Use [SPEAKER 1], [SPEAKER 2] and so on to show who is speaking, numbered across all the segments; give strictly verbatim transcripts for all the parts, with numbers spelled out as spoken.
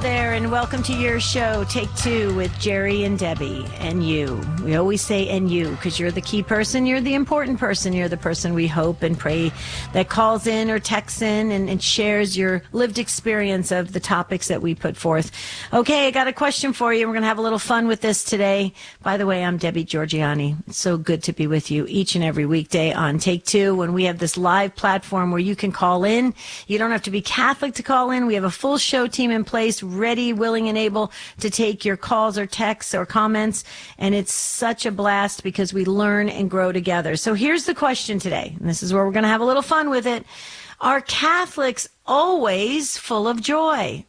[SPEAKER 1] there, and welcome to your show, Take Two, with Jerry and Debbie and you. We always say and you because you're the key person. You're the important person. You're the person we hope and pray that calls in or texts in and, and shares your lived experience of the topics that we put forth. Okay, I got a question for you. We're going to have a little fun with this today. By the way, I'm Debbie Georgiani. It's so good to be with you each and every weekday on Take Two when we have this live platform where you can call in. You don't have to be Catholic to call in. We have a full show team in place, ready, willing, and able to take your calls or texts or comments. And it's such a blast because we learn and grow together. So here's the question today, and this is where we're going to have a little fun with it. Are Catholics always full of joy?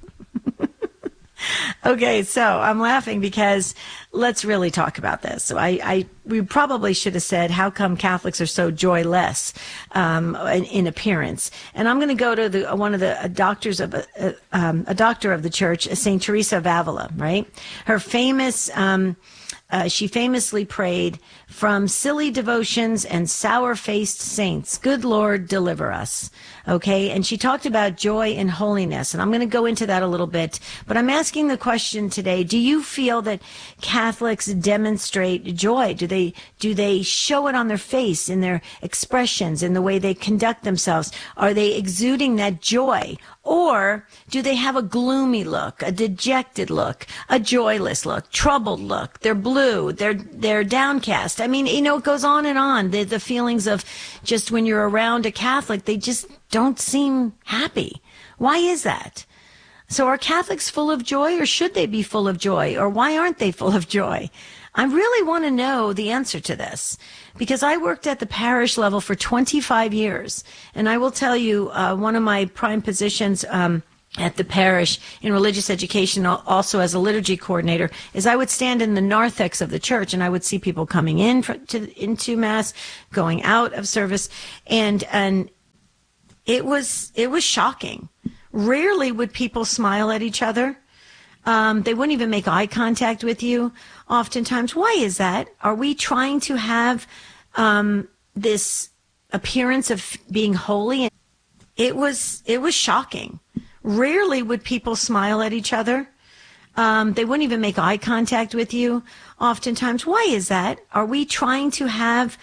[SPEAKER 1] Okay, so I'm laughing because let's really talk about this. So I, I we probably should have said, how come Catholics are so joyless um, in, in appearance? And I'm going to go to the one of the uh, doctors of a, um, a doctor of the church, Saint Teresa of Avila, right? Her famous. Um, Uh, she famously prayed, "From silly devotions and sour-faced saints, good Lord, deliver us." Okay, and she talked about joy and holiness, and I'm going to go into that a little bit. But I'm asking the question today: do you feel that Catholics demonstrate joy? Do they do they show it on their face, in their expressions, in the way they conduct themselves? Are they exuding that joy? Or do they have a gloomy look, a dejected look, a joyless look, troubled look? They're blue, they're they're downcast. I mean, you know, it goes on and on. The, the feelings of just when you're around a Catholic, they just don't seem happy. Why is that? So are Catholics full of joy, or should they be full of joy? Or why aren't they full of joy? I really want to know the answer to this because I worked at the parish level for twenty-five years. And I will tell you, uh, one of my prime positions um, at the parish in religious education, also as a liturgy coordinator, is I would stand in the narthex of the church and I would see people coming in for, to, into Mass, going out of service. And, and it was, it was shocking. Rarely would people smile at each other. Um, they wouldn't even make eye contact with you oftentimes. Why is that? Are we trying to have um, this appearance of being holy? It was it was shocking. Rarely would people smile at each other. Um, they wouldn't even make eye contact with you oftentimes. Why is that? Are we trying to have